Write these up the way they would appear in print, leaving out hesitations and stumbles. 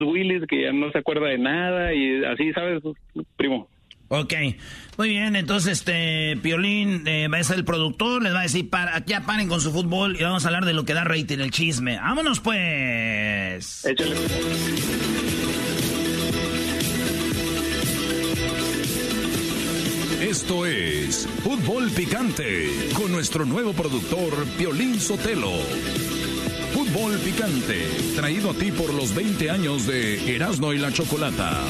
Willis que ya no se acuerda de nada y así, ¿sabes, primo? Ok, muy bien, entonces Piolín va a ser el productor, les va a decir, ya paren con su fútbol y vamos a hablar de lo que da rating, el chisme. ¡Vámonos pues! Échale. Esto es Fútbol Picante con nuestro nuevo productor Piolín Sotelo. Fútbol Picante, traído a ti por los 20 años de Erasmo y la Chocolata.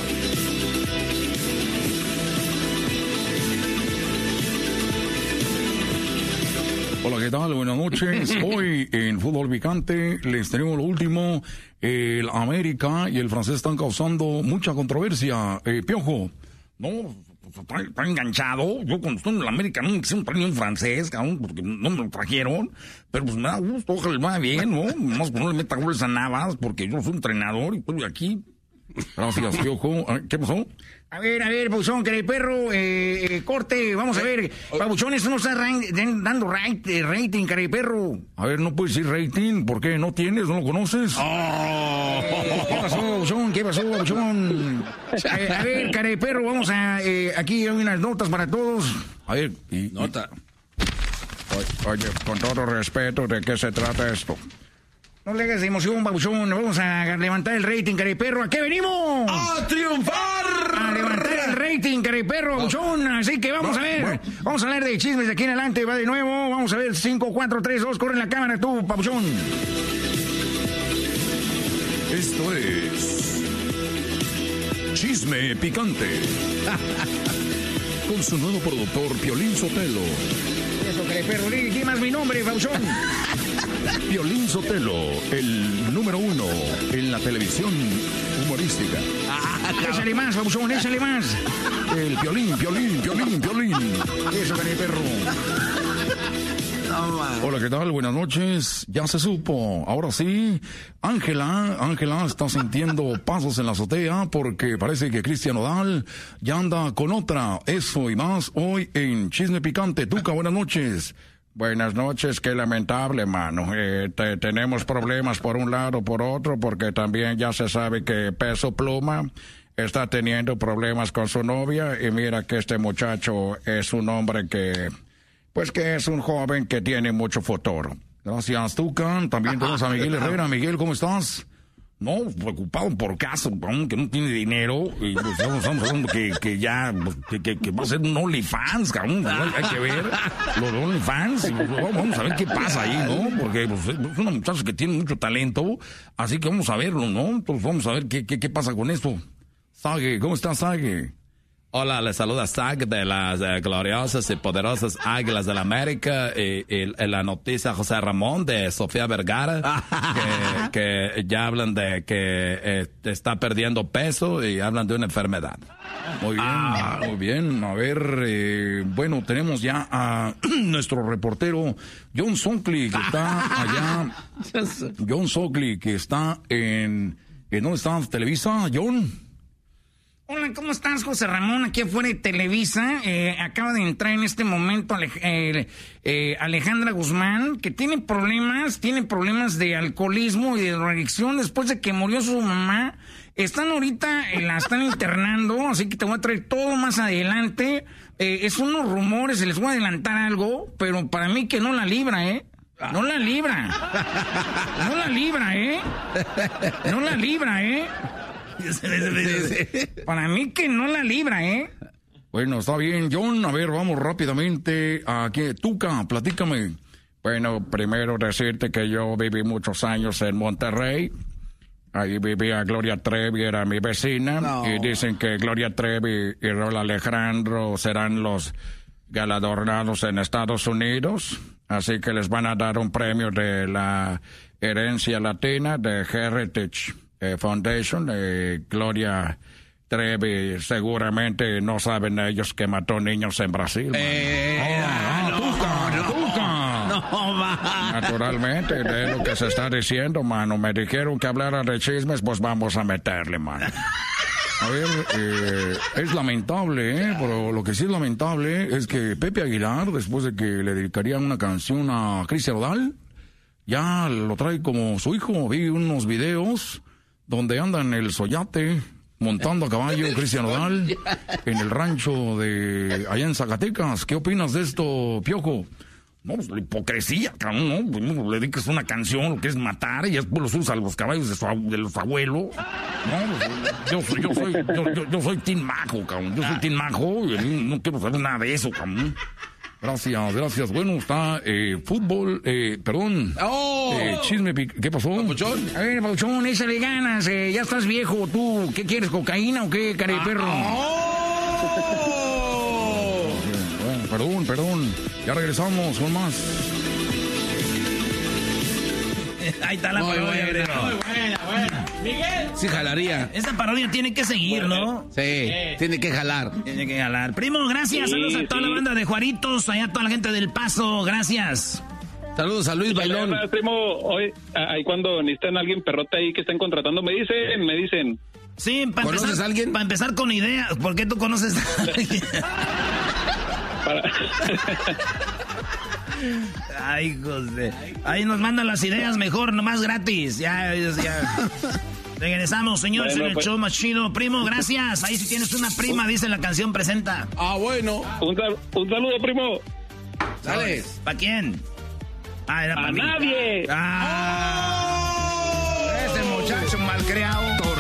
Hola, ¿qué tal? Buenas noches. Hoy en Fútbol Picante les tenemos lo último. El América y el francés están causando mucha controversia. Piojo, no, está enganchado. Yo cuando estoy en el América no me quisieron traer un francés, cabrón, porque no me lo trajeron. Pero pues me da gusto, ojalá le vaya bien, ¿no? Más que no le meta goles a Navas, porque yo soy entrenador y estoy aquí. Gracias, Piojo. ¿Qué pasó? A ver, Pabuchón, que el perro, corte, vamos a ver. Pabuchón, eso no está dando rating, cara de perro. A ver, no puedes decir rating, ¿por qué? ¿No tienes? ¿No lo conoces? ¿Qué pasó, Pabuchón? ¿Qué pasó, Pabuchón? A ver, cara de perro, vamos a, aquí hay unas notas para todos. A ver, nota. Oye, con todo respeto, ¿de qué se trata esto? No le hagas emoción, Pabuchón. Vamos a levantar el rating, careperro. ¿A qué venimos? ¡A triunfar! A levantar el rating, careperro, Pabuchón. Así que vamos a ver. Vamos a hablar de chismes de aquí en adelante. Va de nuevo. Vamos a ver. 5, 4, 3, 2. Corre la cámara tú, Pabuchón. Esto es Chisme Picante. Con su nuevo productor, Piolín Sotelo. Eso, careperro. ¿Qué más mi nombre, Pabuchón? Piolín Sotelo, el número 1 en la televisión humorística. Échale más, Pabuchón, échale más. El Piolín. Eso, careperro. Hola, ¿qué tal? Buenas noches. Ya se supo. Ahora sí, Ángela está sintiendo pasos en la azotea porque parece que Cristian Nodal ya anda con otra. Eso y más hoy en Chisme Picante. Tuca, buenas noches. Buenas noches, qué lamentable, mano. Tenemos problemas por un lado, por otro, porque también ya se sabe que Peso Pluma está teniendo problemas con su novia y mira que este muchacho es un hombre que es un joven que tiene mucho futuro. Gracias, Tucan. También tenemos a Miguel Herrera. Miguel, ¿cómo estás? No, preocupado por caso, que no tiene dinero, y pues estamos hablando que ya, que va a ser un OnlyFans, cabrón, hay que ver los OnlyFans, y pues, vamos a ver qué pasa ahí, ¿no? Porque pues, es una muchacha que tiene mucho talento, así que vamos a verlo, ¿no? Entonces vamos a ver qué pasa con esto. Sage, ¿cómo estás, Sage? Hola, les saluda Zag de las gloriosas y poderosas Águilas del la América y la noticia José Ramón de Sofía Vergara que ya hablan de que está perdiendo peso y hablan de una enfermedad. Muy bien, muy bien. A ver, bueno, tenemos ya a nuestro reportero John Sockley que está allá. John Sockley que está en ¿dónde está Televisa, John? Hola, ¿cómo estás, José Ramón? Aquí afuera de Televisa. Acaba de entrar en este momento Alejandra Guzmán, que tiene problemas de alcoholismo y de drogadicción después de que murió su mamá. Están ahorita, la están internando, así que te voy a traer todo más adelante. Es unos rumores, se les voy a adelantar algo, pero para mí que no la libra, ¿eh? No la libra. No la libra, ¿eh? No la libra, ¿eh? Para mí que no la libra, ¿eh? Bueno, está bien, John. A ver, vamos rápidamente aquí. Tuca, platícame. Bueno, primero decirte que yo viví muchos años en Monterrey. Ahí vivía Gloria Trevi, era mi vecina. No. Y dicen que Gloria Trevi y Raúl Alejandro serán los galardonados en Estados Unidos. Así que les van a dar un premio de la herencia latina de Heritage Foundation. Gloria Trevi, seguramente no saben ellos que mató niños en Brasil. Naturalmente, de lo que se está diciendo, mano. Me dijeron que hablara de chismes, pues vamos a meterle, mano. A ver, es lamentable, pero lo que sí es lamentable es que Pepe Aguilar, después de que le dedicarían una canción a Cristian Nodal, ya lo trae como su hijo. Vi unos videos donde andan el Soyate montando a caballo, Cristian Nodal, en el rancho de allá en Zacatecas. ¿Qué opinas de esto, Piojo? No, pues la hipocresía, cabrón, ¿no? Pues, no le dediques una canción, lo que es matar, y después los usa los caballos de los abuelos. No, pues, yo soy Team Majo, cabrón. Yo soy Team Majo y no quiero saber nada de eso, cabrón. Gracias. Bueno, está fútbol, perdón. Chisme, ¿qué pasó? Papuchón. A ver, Papuchón, échale ganas, ya estás viejo, tú. ¿Qué quieres, cocaína o qué, cara de perro? Bueno, perdón. Ya regresamos con más. Ahí está la parodia, muy buena. Miguel. Sí, jalaría. Esta parodia tiene que seguir, ¿no? Sí, tiene que jalar. Primo, gracias. Sí, saludos a toda la banda de Juaritos, allá a toda la gente del Paso, gracias. Saludos a Luis Bailón. Primo, hoy, ahí cuando necesitan a alguien perrote ahí que estén contratando, me dicen. Sí, ¿conoces a alguien? Para empezar con ideas, ¿por qué tú conoces a alguien? Ay, José. Ahí nos mandan las ideas mejor, nomás gratis. Ya. Regresamos, señores, en el show más chido. Primo, gracias. Ahí si tienes una prima, dice la canción, presenta. Bueno. Un saludo, primo. Dale. ¿Para quién? Era para nadie. Ese muchacho malcriado.